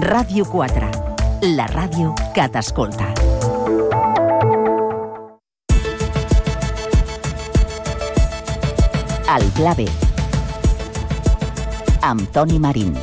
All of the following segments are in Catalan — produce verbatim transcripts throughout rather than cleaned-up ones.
Ràdio quatre, la ràdio que t'escolta. El Pla B, amb Toni Marín.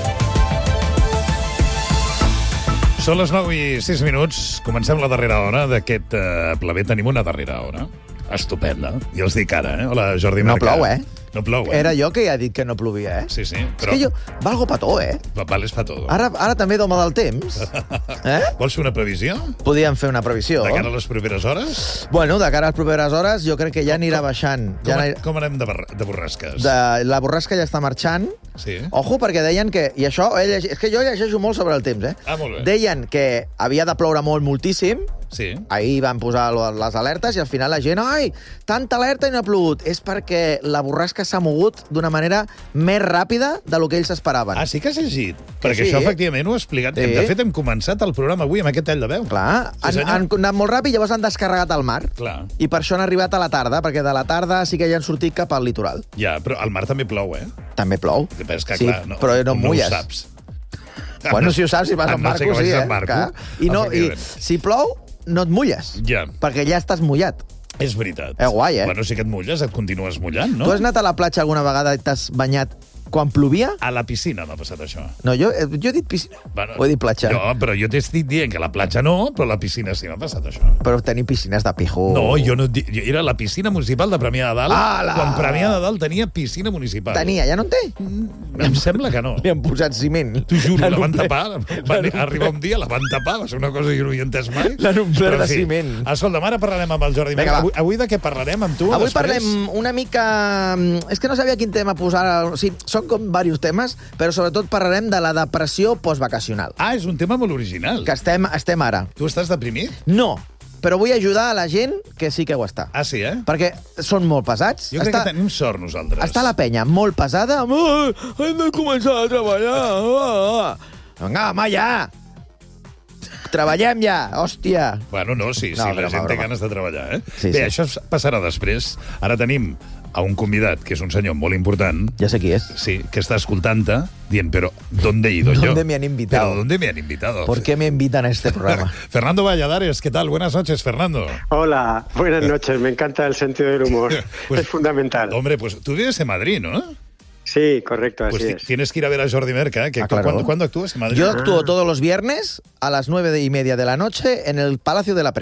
Són les nou i sis minuts. Comencem la darrera hora d'aquest uh, Pla B. Tenim una darrera hora estupenda. I els dic ara, eh? Hola, Jordi No Mercat. plou, eh? No plou, eh? Era jo que ja he dit que no plovia, eh? Sí, sí. Però... Però... És que jo valgo petó, eh? Vales fa tot. Ara, ara també d'home del temps. Eh? Vols fer una previsió? Podíem fer una previsió. De cara a les properes hores? Bueno, de cara a les properes hores, jo crec que ja anirà baixant. Com, Ja anirà... com anem de, bar... de borrasques? De... La borrasca ja està marxant. Sí. Ojo, perquè deien que... I això, eh, lleg... és que jo llegeixo molt sobre el temps, eh? Ah, molt bé. Deien que havia de ploure molt, moltíssim. Sí. Ahir van posar les alertes i al final la gent, ai, tanta alerta i no ha plogut. És perquè la borrasca s'ha mogut d'una manera més ràpida de lo que ells esperaven. Ah, sí que has llegit? Perquè sí. això, efectivament, ho he explicat. Sí. De fet, hem començat el programa avui amb aquest tall de veu. Clar, Sí, han, senyor. han anat molt ràpid i llavors han descarregat al mar. Clar. I per això han arribat a la tarda, perquè de la tarda sí que ja han sortit cap al litoral. Ja, però al mar també plou, eh? També plou. El que passa és que, sí, clar, no, però no, no mulles. ho saps. Bueno, si ho saps, si vas Ah, amb no barco, sé que sí, vagis eh? amb barco, Clar. I, no, I efectivament. si plou, no et mulles. Ja. Perquè ja estàs mullat. És veritat. És guai, eh? Bueno, si que et mulles, et continues mullant, no? Tu has anat a la platja alguna vegada i t'has banyat quan plovia? A la piscina m'ha passat això. No, jo, jo he dit piscina. Bueno, Ho he dit platja. No, però jo t'estic dient que la platja no, però la piscina sí m'ha passat això. Però tenir piscines de pijo... No, jo no... et dic- jo era la piscina municipal de Premià de Dalt, Ala! quan Premià de Dalt tenia piscina municipal. Tenia, ja no en té? Em sembla que no. Li han posat ciment. T'ho juro, la van omplert- tapar. Va arribar un dia, la van tapar, va ser una cosa que jo no hi he entès mai. L'han omplert Però, de en fi, ciment. Escolta'm, ara parlarem amb el Jordi. Vinga, Avui, va. avui de què parlarem amb tu? Avui després? parlem una mica... És que no sabia quin tema posar... O sigui, són com diversos temes, però sobretot parlarem de la depressió postvacacional. Ah, és un tema molt original. Que estem, estem ara. Tu estàs deprimit? No, però vull ajudar a la gent que sí que ho està. Ah, sí, eh? Perquè són molt pesats. Jo crec està, que tenim sort nosaltres. està la penya molt pesada. Ah, hem de començar a treballar. Ah, ah. Vinga, home, ja. Treballem ja, hòstia. Bueno, no, sí, sí, No, la broma, gent té broma. ganes de treballar, eh? Sí, Bé, sí. això es passarà després. Ara tenim a un convidat, que és un senyor molt important, Ja sé qui és. sí, que està escoltant-te, dient, però, ¿dónde he ido yo? ¿Dónde me han invitado? Pero, ¿dónde me han invitado? ¿Por qué me invitan a este programa? Fernando Valladares, ¿qué tal? Buenas noches, Fernando. Hola, buenas noches. Me encanta el sentido del humor. Pues, es fundamental. Hombre, pues tú vives en Madrid, ¿no? Sí, correcto, así Pues ti- es. tienes que ir a ver a Jordi Merca, que Ah, claro. ¿cuándo, ¿cuándo actúas en Madrid? Yo actúo todos los viernes a las nueve y media de la noche en el Palacio de la Prensa.